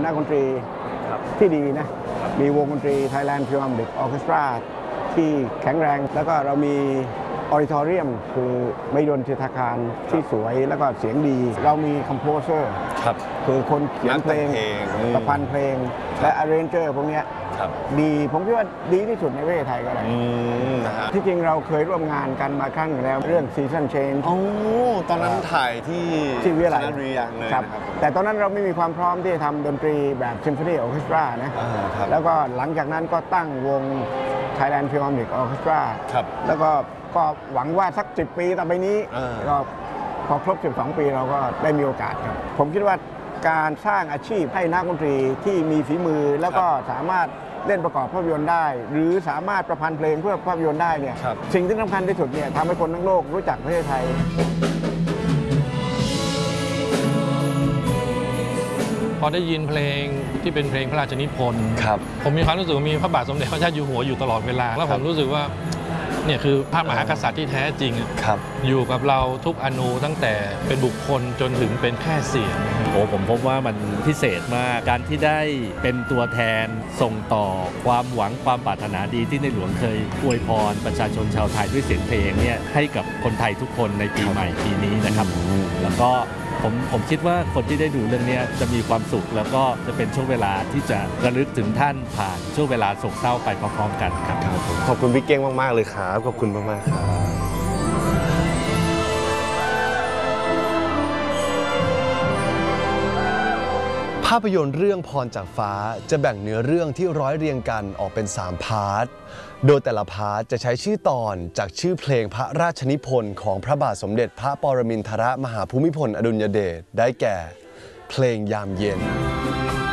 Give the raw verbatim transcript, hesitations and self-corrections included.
นักดนตรีที่ดีนะมีวงดนตรี Thailand Philharmonic Orchestra ที่แข็งแรงแล้วก็เรามีออดิทอเรียมคือไม่ดนตรีอาคารที่สวยแล้วก็เสียงดีเรามีคอมโพเซอร์คือคนเขียนเพลงประพันธ์เพลงและอาร์เรนเจอร์พวกนี้ดีผมคิดว่าดีที่สุดในประเทศไทยก็ได้ที่จริงเราเคยร่วมงานกันมาครั้งแล้วเรื่อง Season Change โอ้ตอนนั้นถ่ายที่ที่วิทยาลัยเรียงเลยครับแต่ตอนนั้นเราไม่มีความพร้อมที่จะทำดนตรีแบบ Symphony Orchestra นะแล้วก็หลังจากนั้นก็ตั้งวง Thailand Philharmonic Orchestra แล้วก็ก็หวังว่าสักสิบปีต่อไปนี้ก็พอครบสิบสองปีเราก็ได้มีโอกาสครับผมคิดว่าการสร้างอาชีพให้นักดนตรีที่มีฝีมือแล้วก็สามารถเล่นประกอบภาพยนตร์ได้หรือสามารถประพันธ์เพลงเพื่อภาพยนตร์ได้เนี่ยสิ่งที่สำคัญที่สุดเนี่ยทำให้คนทั้งโลกรู้จักประเทศไทยพอได้ยินเพลงที่เป็นเพลงพระราชนิพนธ์ผมมีความรู้สึกว่ามีพระบาทสมเด็จพระเจ้าอยู่หัวอยู่ตลอดเวลาแล้วผมรู้สึกว่าเนี่ยคือพระมหากษัตริย์ที่แท้จริงอยู่กับเราทุกอนูตั้งแต่เป็นบุคคลจนถึงเป็นแค่เสียงโอ้ผมพบว่ามันพิเศษมากการที่ได้เป็นตัวแทนส่งต่อความหวังความปรารถนาดีที่ในหลวงเคยอวยพรประชาชนชาวไทยด้วยเสียงเพลงเนี่ยให้กับคนไทยทุกคนในปีใหม่ปีนี้นะครับแล้วก็ผมผมคิดว่าคนที่ได้ดูเรื่องนี้จะมีความสุขแล้วก็จะเป็นช่วงเวลาที่จะระลึกถึงท่านผ่านช่วงเวลาโศกเศร้าไปพร้อมๆกันครับขอบคุณพี่เก้งมากๆเลยครับขอบคุณมากๆครับภาพยนตร์เรื่องพรจากฟ้าจะแบ่งเนื้อเรื่องที่ร้อยเรียงกันออกเป็นสามพาร์ทโดยแต่ละพาร์ทจะใช้ชื่อตอนจากชื่อเพลงพระราชนิพนธ์ของพระบาทสมเด็จพระปรมินทรมหาภูมิพลอดุลยเดชได้แก่เพลงยามเย็น